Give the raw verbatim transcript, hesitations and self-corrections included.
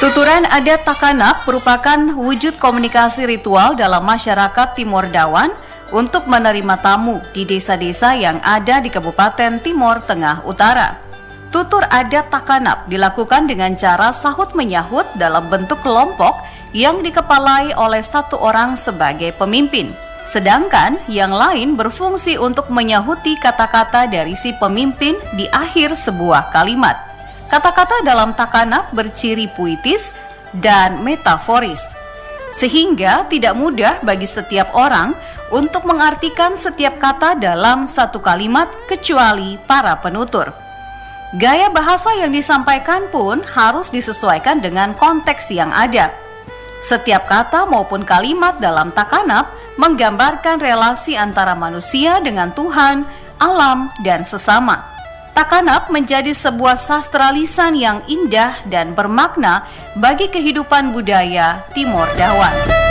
Tuturan adat Takanap merupakan wujud komunikasi ritual dalam masyarakat Timor Dawan untuk menerima tamu di desa-desa yang ada di Kabupaten Timor Tengah Utara. Tutur adat Takanap dilakukan dengan cara sahut-menyahut dalam bentuk kelompok yang dikepalai oleh satu orang sebagai pemimpin, sedangkan yang lain berfungsi untuk menyahuti kata-kata dari si pemimpin di akhir sebuah kalimat. Kata-kata dalam Takanap berciri puitis dan metaforis, sehingga tidak mudah bagi setiap orang untuk mengartikan setiap kata dalam satu kalimat kecuali para penutur. Gaya bahasa yang disampaikan pun harus disesuaikan dengan konteks yang ada. Setiap kata maupun kalimat dalam Takanap menggambarkan relasi antara manusia dengan Tuhan, alam, dan sesama. Takanap menjadi sebuah sastra lisan yang indah dan bermakna bagi kehidupan budaya Timor Dawan.